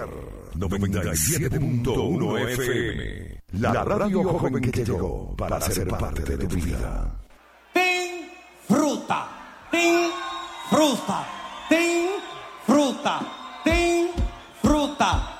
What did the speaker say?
97.1 FM. La radio joven que llegó para ser parte de tu vida. Ten fruta, ten fruta, ten fruta, ten fruta.